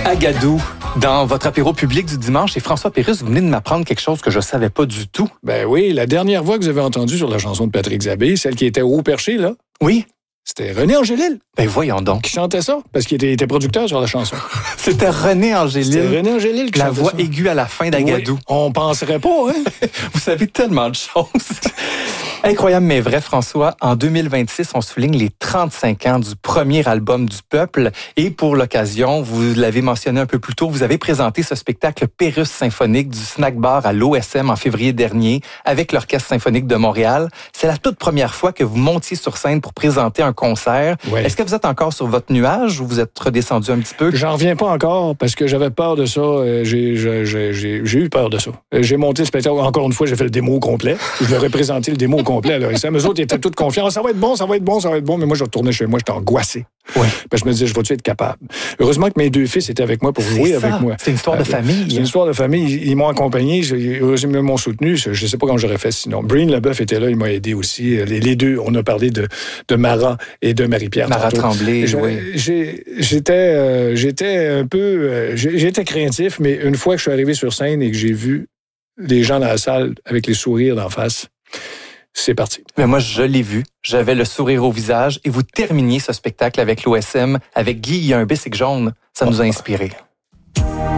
Agadou, dans votre apéro public du dimanche, et François Pérusse, vous venez de m'apprendre quelque chose que je savais pas du tout. Ben oui, la dernière voix que vous avez entendue sur la chanson de Patrick Zabé, celle qui était haut perché, là, Oui? c'était René Angélil Ben voyons donc. qui chantait ça, parce qu'il était producteur sur la chanson. C'était René Angélil. C'était René Angélil qui La chantait voix ça. aiguë à la fin d'Agadou. Oui, on penserait pas, hein? Vous savez tellement de choses. Incroyable mais vrai, François. En 2026, on souligne les 35 ans du premier album du Peuple. Et pour l'occasion, vous l'avez mentionné un peu plus tôt, vous avez présenté ce spectacle Pérusse symphonique du Snack Bar à l'OSM en février dernier avec l'Orchestre symphonique de Montréal. C'est la toute première fois que vous montiez sur scène pour présenter un concert. Ouais. Est-ce que vous êtes encore sur votre nuage ou vous êtes redescendu un petit peu? J'en reviens pas encore parce que j'avais peur de ça. J'ai eu peur de ça. J'ai monté le spectacle. Encore une fois, j'ai fait le démo au complet. Je leur ai présenté le démo au complet à l'OSM. Eux autres, ils étaient tous confiants. Ça va être bon, ça va être bon, ça va être bon. Mais moi, je retournais chez moi, j'étais angoissé. Oui. Parce que je me disais, je vais-tu être capable? Heureusement que mes deux fils étaient avec moi pour jouer avec moi. C'est une histoire de famille. C'est une histoire de famille. Ils m'ont accompagné. Heureusement, ils m'ont soutenu. Je ne sais pas comment j'aurais fait sinon. Breen Leboeuf était là, il m'a aidé aussi. Les deux, on a parlé de Mara et de Marie-Pierre. Mara Tremblay, oui. J'étais un peu... J'étais craintif, mais une fois que je suis arrivé sur scène et que j'ai vu les gens dans la salle avec les sourires d'en face, c'est parti. Mais moi, je l'ai vu. J'avais le sourire au visage et vous terminiez ce spectacle avec l'OSM, avec Guy, il y a un bicycle jaune. Ça nous a inspirés.